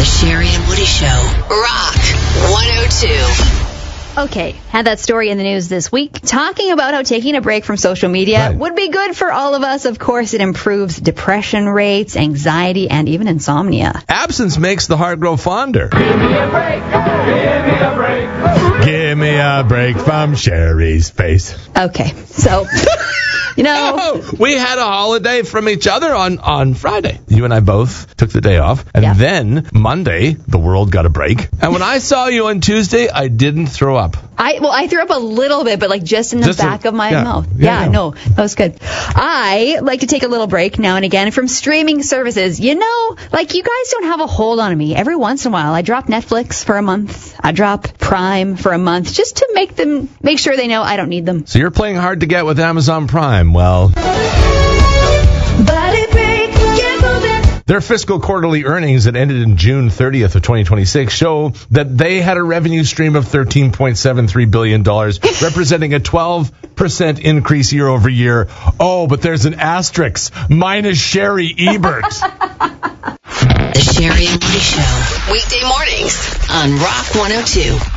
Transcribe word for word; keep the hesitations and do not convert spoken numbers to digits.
The Sherry and Woody Show. Rock one oh two. Okay, had that story in the news this week, talking about how taking a break from social media Right. would be good for all of us. Of course, it improves depression rates, anxiety, and even insomnia. Absence makes the heart grow fonder. Give me a break. Give me a break. Give me a break from Sherry's face. Okay, so, you know, Oh, we had a holiday from each other on, on Friday. You and I both took the day off. And Yeah. then Monday, the world got a break. And when I saw you on Tuesday, I didn't throw up. I well, I threw up a little bit, but like just in the Just a- back of my yeah. mouth. Yeah, Yeah, yeah. no, that was good. I like to take a little break now and again from streaming services. You know, like you guys don't have a hold on me. Every once in a while, I drop Netflix for a month. I drop Prime for a month just to make them make sure they know I don't need them. So you're playing hard to get with Amazon Prime. Well, Body break, get moving. their fiscal quarterly earnings that ended in June thirtieth of twenty twenty-six show that they had a revenue stream of thirteen point seven three billion dollars, representing a twelve percent increase year over year. Oh, but there's an asterisk, minus Sherry Ebert. The Sherry and Woody Show. Weekday mornings on Rock one oh two.